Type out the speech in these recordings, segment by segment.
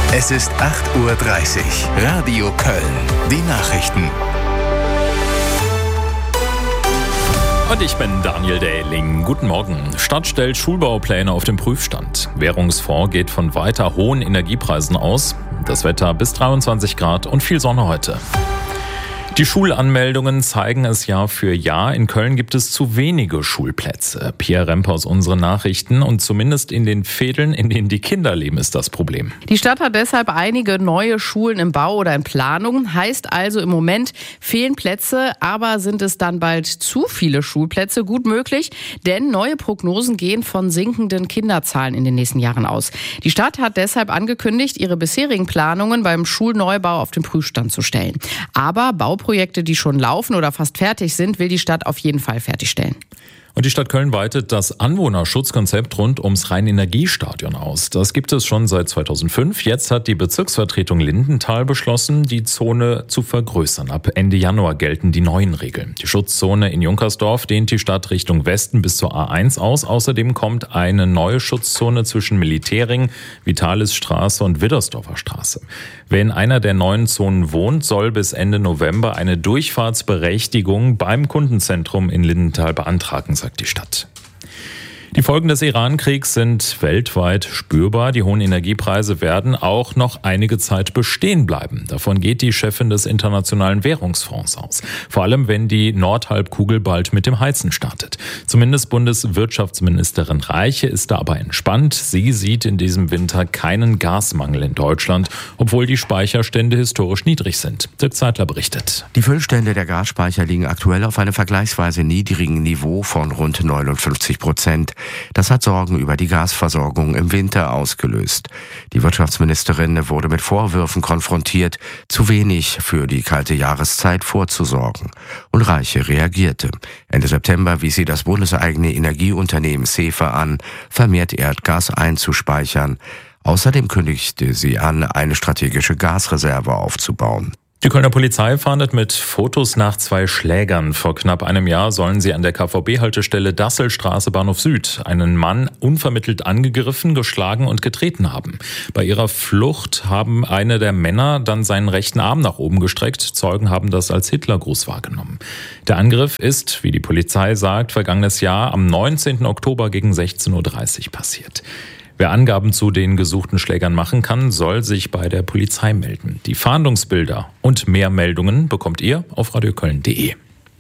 Es ist 8:30 Uhr. Radio Köln. Die Nachrichten. Und ich bin Daniel Dähling. Guten Morgen. Stadt stellt Schulbaupläne auf den Prüfstand. Währungsfonds geht von weiter hohen Energiepreisen aus. Das Wetter bis 23 Grad und viel Sonne heute. Die Schulanmeldungen zeigen es Jahr für Jahr. In Köln gibt es zu wenige Schulplätze. Pierre Remper aus unseren Nachrichten. Und zumindest in den Vedeln, in denen die Kinder leben, ist das Problem. Die Stadt hat deshalb einige neue Schulen im Bau oder in Planung. Heißt also im Moment fehlen Plätze, aber sind es dann bald zu viele Schulplätze? Gut möglich, denn neue Prognosen gehen von sinkenden Kinderzahlen in den nächsten Jahren aus. Die Stadt hat deshalb angekündigt, ihre bisherigen Planungen beim Schulneubau auf den Prüfstand zu stellen. Aber Bauprojekte, die schon laufen oder fast fertig sind, will die Stadt auf jeden Fall fertigstellen. Und die Stadt Köln weitet das Anwohnerschutzkonzept rund ums Rhein-Energiestadion aus. Das gibt es schon seit 2005. Jetzt hat die Bezirksvertretung Lindenthal beschlossen, die Zone zu vergrößern. Ab Ende Januar gelten die neuen Regeln. Die Schutzzone in Junkersdorf dehnt die Stadt Richtung Westen bis zur A1 aus. Außerdem kommt eine neue Schutzzone zwischen Militärring, Vitalisstraße und Widdersdorfer Straße. Wer in einer der neuen Zonen wohnt, soll bis Ende November eine Durchfahrtsberechtigung beim Kundenzentrum in Lindenthal beantragen, sagt die Stadt. Die Folgen des Iran-Kriegs sind weltweit spürbar. Die hohen Energiepreise werden auch noch einige Zeit bestehen bleiben. Davon geht die Chefin des Internationalen Währungsfonds aus. Vor allem, wenn die Nordhalbkugel bald mit dem Heizen startet. Zumindest Bundeswirtschaftsministerin Reiche ist da aber entspannt. Sie sieht in diesem Winter keinen Gasmangel in Deutschland, obwohl die Speicherstände historisch niedrig sind. Dirk Zeitler berichtet. Die Füllstände der Gasspeicher liegen aktuell auf einem vergleichsweise niedrigen Niveau von rund 59%. Das hat Sorgen über die Gasversorgung im Winter ausgelöst. Die Wirtschaftsministerin wurde mit Vorwürfen konfrontiert, zu wenig für die kalte Jahreszeit vorzusorgen. Und Reiche reagierte. Ende September wies sie das bundeseigene Energieunternehmen SEFE an, vermehrt Erdgas einzuspeichern. Außerdem kündigte sie an, eine strategische Gasreserve aufzubauen. Die Kölner Polizei fahndet mit Fotos nach 2 Schlägern. Vor knapp einem Jahr sollen sie an der KVB-Haltestelle Dasselstraße Bahnhof Süd einen Mann unvermittelt angegriffen, geschlagen und getreten haben. Bei ihrer Flucht haben eine der Männer dann seinen rechten Arm nach oben gestreckt. Zeugen haben das als Hitlergruß wahrgenommen. Der Angriff ist, wie die Polizei sagt, vergangenes Jahr am 19. Oktober gegen 16:30 Uhr passiert. Wer Angaben zu den gesuchten Schlägern machen kann, soll sich bei der Polizei melden. Die Fahndungsbilder und mehr Meldungen bekommt ihr auf radioköln.de.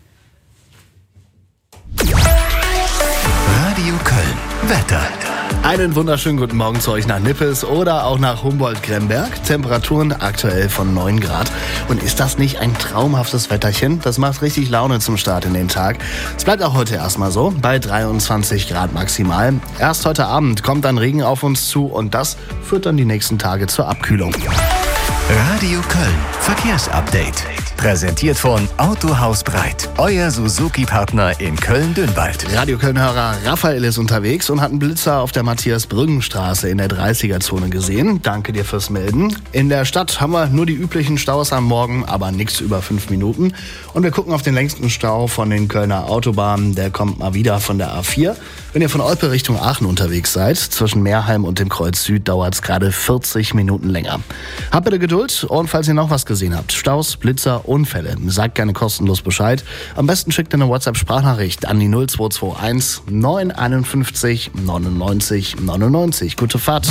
Radio Köln. Wetter. Einen wunderschönen guten Morgen zu euch nach Nippes oder auch nach Humboldt-Gremberg. Temperaturen aktuell von 9 Grad. Und ist das nicht ein traumhaftes Wetterchen? Das macht richtig Laune zum Start in den Tag. Es bleibt auch heute erstmal so, bei 23 Grad maximal. Erst heute Abend kommt dann Regen auf uns zu und das führt dann die nächsten Tage zur Abkühlung. Radio Köln. Verkehrsupdate. Präsentiert von Autohaus Breit. Euer Suzuki-Partner in Köln-Dünwald. Radio Köln-Hörer Raphael ist unterwegs und hat einen Blitzer auf der Matthias-Brüggen-Straße in der 30er-Zone gesehen. Danke dir fürs Melden. In der Stadt haben wir nur die üblichen Staus am Morgen, aber nichts über 5 Minuten. Und wir gucken auf den längsten Stau von den Kölner Autobahnen. Der kommt mal wieder von der A4. Wenn ihr von Olpe Richtung Aachen unterwegs seid, zwischen Meerheim und dem Kreuz Süd dauert es gerade 40 Minuten länger. Habt bitte Geduld und falls ihr noch was gesehen habt, Staus, Blitzer, Unfälle, sagt gerne kostenlos Bescheid. Am besten schickt ihr eine WhatsApp-Sprachnachricht an die 0221 951 99 99. Gute Fahrt.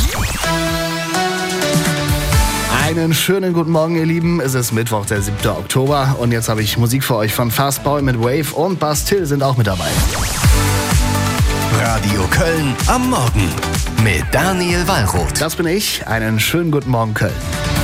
Einen schönen guten Morgen, ihr Lieben. Es ist Mittwoch, der 7. Oktober und jetzt habe ich Musik für euch von Fastboy mit Wave und Bastille sind auch mit dabei. Radio Köln am Morgen mit Daniel Wallroth. Das bin ich. Einen schönen guten Morgen, Köln.